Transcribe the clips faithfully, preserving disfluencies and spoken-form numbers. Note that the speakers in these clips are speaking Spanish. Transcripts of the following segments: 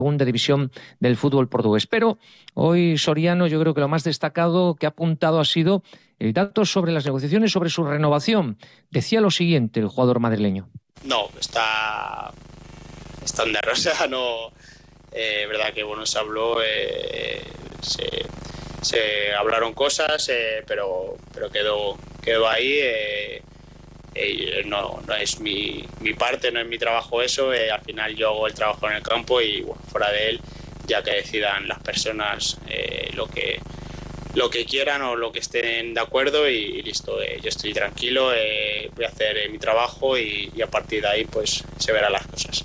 segunda división del fútbol portugués. Pero hoy Soriano, yo creo que lo más destacado que ha apuntado ha sido el dato sobre las negociaciones, sobre su renovación. Decía lo siguiente el jugador madrileño. No, está, está en rosa, no, eh, verdad que bueno, se habló, eh, se, se hablaron cosas, eh, pero, pero quedó, quedó ahí. Eh, Eh, no, no es mi, mi parte, no es mi trabajo eso, eh, al final yo hago el trabajo en el campo y bueno, fuera de él ya que decidan las personas eh, lo que lo que quieran o lo que estén de acuerdo y, y listo, eh, yo estoy tranquilo, eh, voy a hacer eh, mi trabajo y, y a partir de ahí pues se verán las cosas.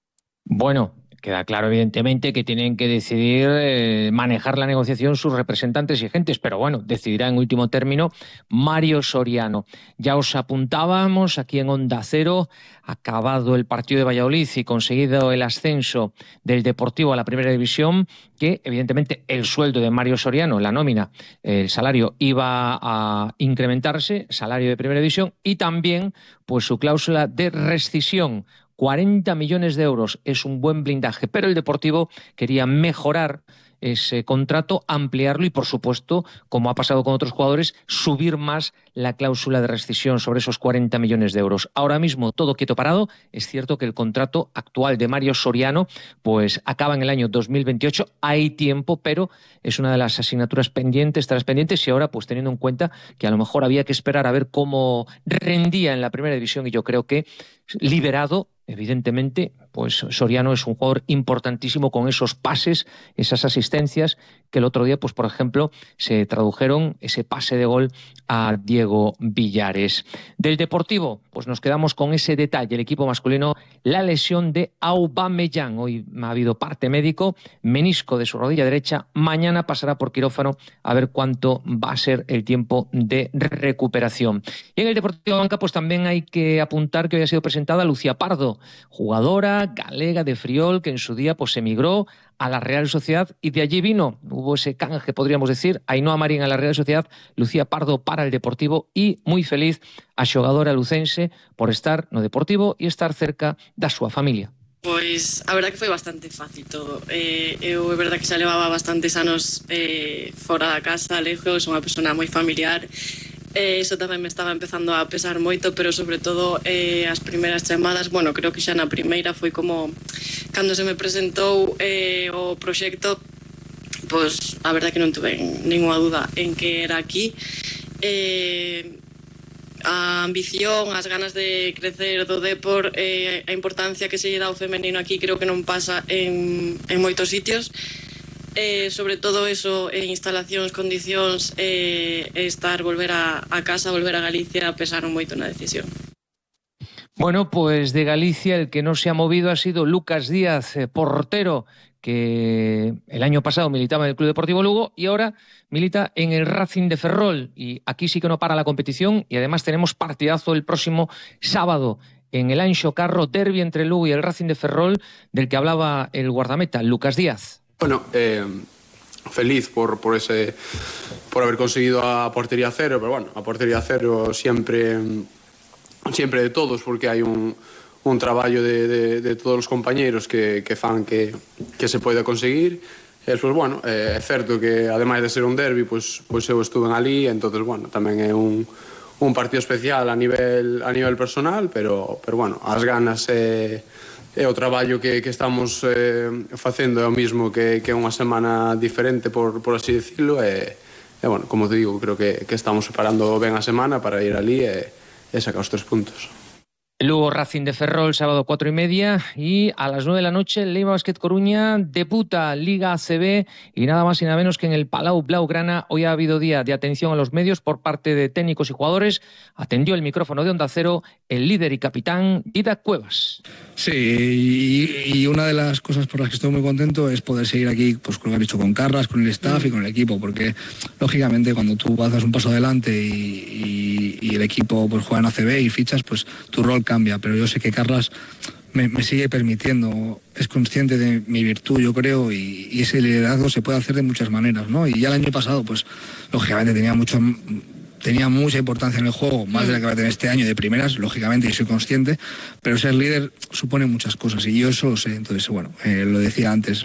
Bueno, queda claro evidentemente que tienen que decidir eh, manejar la negociación sus representantes y agentes, pero bueno, decidirá en último término Mario Soriano. Ya os apuntábamos aquí en Onda Cero, acabado el partido de Valladolid y conseguido el ascenso del Deportivo a la Primera División, que evidentemente el sueldo de Mario Soriano, la nómina, el salario iba a incrementarse, salario de Primera División, y también pues su cláusula de rescisión. cuarenta millones de euros es un buen blindaje, pero el Deportivo quería mejorar ese contrato, ampliarlo y, por supuesto, como ha pasado con otros jugadores, subir más la cláusula de rescisión sobre esos cuarenta millones de euros. Ahora mismo todo quieto parado. Es cierto que el contrato actual de Mario Soriano pues acaba en el año dos mil veintiocho. Hay tiempo, pero es una de las asignaturas pendientes, tras pendientes, y ahora pues teniendo en cuenta que a lo mejor había que esperar a ver cómo rendía en la Primera División, y yo creo que liberado, evidentemente, pues Soriano es un jugador importantísimo con esos pases, esas asistencias que el otro día, pues por ejemplo, se tradujeron ese pase de gol a Diego Villares. Del Deportivo, pues nos quedamos con ese detalle, el equipo masculino, la lesión de Aubameyang. Hoy ha habido parte médico, menisco de su rodilla derecha, mañana pasará por quirófano a ver cuánto va a ser el tiempo de recuperación. Y en el Deportivo Banca, pues también hay que apuntar que hoy ha sido presentada Lucía Pardo, jugadora galega de Friol, que en su día pues emigró a la Real Sociedad y de allí vino, hubo ese canje, podríamos decir, Ainhoa Marín a la Real Sociedad, Lucía Pardo para el Deportivo, y muy feliz a xogadora lucense por estar no Deportivo e estar cerca da súa familia. Pois a verdad que foi bastante fácil todo. Eh, eu é verdad que xa levaba bastantes anos eh, fora da casa, lejos, unha persona moi familiar. Eh, eso tamén me estaba empezando a pesar moito, pero sobre todo eh, as primeiras chamadas, bueno, creo que xa na primeira foi como cando se me presentou eh, o proxecto, pois a verdad que non tuve ninguna duda en que era aquí. Eh, a ambición, as ganas de crecer do Depor, eh, a importancia que se lle dá ao femenino aquí creo que non pasa en, en moitos sitios. Eh, sobre todo eso, eh, instalacións, condicións, eh, estar, volver a, a casa, volver a Galicia, pesaron moito na decisión. Bueno, pues de Galicia el que no se ha movido ha sido Lucas Díaz, eh, portero, que el año pasado militaba en el Club Deportivo Lugo y ahora milita en el Racing de Ferrol. Y aquí sí que no para la competición, y además tenemos partidazo el próximo sábado en el Anxo Carro, derbi entre el Lugo y el Racing de Ferrol, del que hablaba el guardameta, Lucas Díaz. Bueno, eh, feliz por, por ese por haber conseguido a portería cero, pero bueno, a portería cero siempre siempre de todos, porque hai un, un traballo de, de, de todos os compañeiros que, que fan que, que se poida conseguir. E, pues, bueno, é certo que ademais de ser un derbi, pues, pues eu estuve ali, entonces, bueno, tamén é un, un partido especial a nivel, a nivel personal, pero, pero bueno, as ganas e E o traballo que, que estamos eh, facendo é o mismo que, que unha semana diferente, por, por así decirlo, e, e bueno, como te digo, creo que, que estamos preparando ben a semana para ir ali e, e sacar os tres puntos. Lugo Racing de Ferrol, sábado cuatro y media, y a las nueve de la noche Leiva Basket Coruña debuta Liga A C B, y nada más y nada menos que en el Palau Blaugrana. Hoy ha habido día de atención a los medios por parte de técnicos y jugadores. Atendió el micrófono de Onda Cero el líder y capitán Didac Cuevas. Sí, y, y una de las cosas por las que estoy muy contento es poder seguir aquí, pues con lo que he dicho, con Carlas, con el staff y con el equipo, porque lógicamente cuando tú haces un paso adelante y, y, y el equipo pues juega en A C B y fichas, pues tu rol cambia, pero yo sé que Carlas me, me sigue permitiendo, es consciente de mi virtud, yo creo, y, y ese liderazgo se puede hacer de muchas maneras, ¿no? Y ya el año pasado, pues lógicamente tenía mucho... tenía mucha importancia en el juego, más de la que va a tener este año de primeras, lógicamente, y soy consciente, pero ser líder supone muchas cosas y yo eso lo sé. Entonces, bueno, eh, lo decía antes,